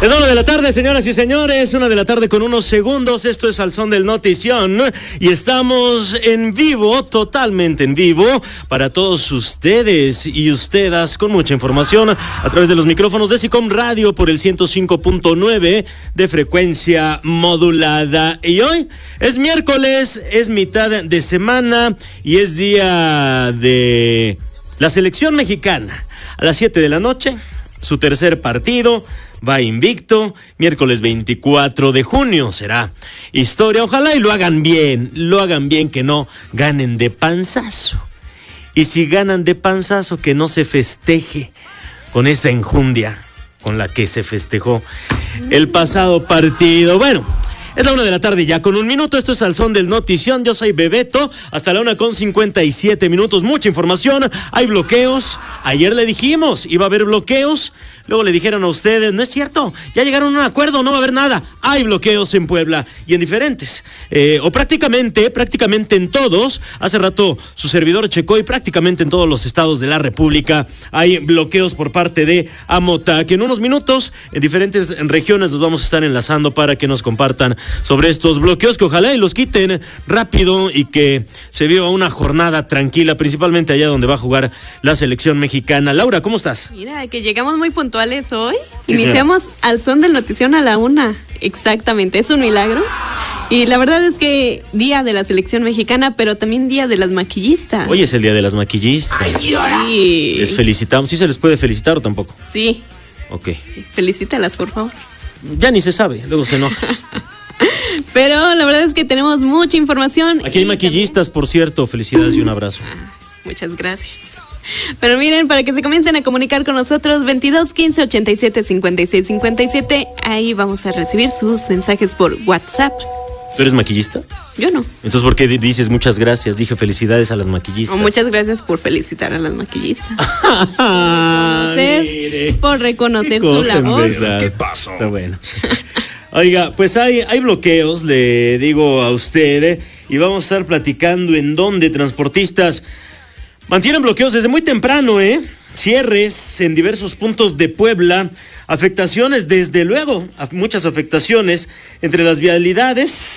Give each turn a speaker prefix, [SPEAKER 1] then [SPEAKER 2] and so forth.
[SPEAKER 1] Es la 1 de la tarde, señoras y señores, 1 de la tarde con unos segundos. Esto es Al Son del Notición y estamos en vivo, totalmente en vivo, para todos ustedes y ustedes, con mucha información a través de los micrófonos de SICOM Radio por el 105.9 de frecuencia modulada. Y hoy es miércoles, es mitad de semana y es día de la selección mexicana. A las 7 de la noche, su tercer partido. Va invicto, miércoles 24 de junio será historia. Ojalá y lo hagan bien, que no ganen de panzazo. Y si ganan de panzazo, que no se festeje con esa enjundia con la que se festejó el pasado partido. Bueno, es la 1 de la tarde ya con un minuto. Esto es Al Son del Notición. Yo soy Bebeto. Hasta la 1:57. Mucha información. Hay bloqueos. Ayer le dijimos, iba a haber bloqueos. Luego le dijeron a ustedes, no es cierto, ya llegaron a un acuerdo, no va a haber nada. Hay bloqueos en Puebla y en diferentes, o prácticamente en todos. Hace rato su servidor checó y prácticamente en todos los estados de la República hay bloqueos por parte de AMOTAC. En unos minutos, en diferentes regiones nos vamos a estar enlazando para que nos compartan sobre estos bloqueos, que ojalá y los quiten rápido y que se viva una jornada tranquila, principalmente allá donde va a jugar la selección mexicana. Laura, ¿cómo estás?
[SPEAKER 2] Mira, que llegamos muy puntuales hoy.
[SPEAKER 1] Sí,
[SPEAKER 2] iniciamos señora. Al Son del Notición a la 1. Exactamente, es un milagro. Y la verdad es que día de la selección mexicana, pero también día de las maquillistas.
[SPEAKER 1] Hoy es el día de las maquillistas.
[SPEAKER 2] Sí.
[SPEAKER 1] Les felicitamos. ¿Sí se les puede felicitar o tampoco?
[SPEAKER 2] Sí.
[SPEAKER 1] Ok.
[SPEAKER 2] Sí, felicítalas, por favor.
[SPEAKER 1] Ya ni se sabe, luego se enoja.
[SPEAKER 2] Pero la verdad es que tenemos mucha información.
[SPEAKER 1] Aquí hay maquillistas, también, por cierto. Felicidades y un abrazo.
[SPEAKER 2] Muchas gracias. Pero miren, para que se comiencen a comunicar con nosotros, 22 15 87 56 57, ahí vamos a recibir sus mensajes por WhatsApp.
[SPEAKER 1] ¿Tú eres maquillista?
[SPEAKER 2] Yo no.
[SPEAKER 1] Entonces, ¿por qué dices muchas gracias? Dije felicidades a las maquillistas.
[SPEAKER 2] Muchas gracias por felicitar a las maquillistas. Por reconocer su labor.
[SPEAKER 1] ¿Qué pasó? Está bueno. Oiga, pues hay bloqueos, le digo a usted, y vamos a estar platicando en dónde transportistas mantienen bloqueos desde muy temprano, cierres en diversos puntos de Puebla, afectaciones, desde luego, muchas afectaciones entre las vialidades.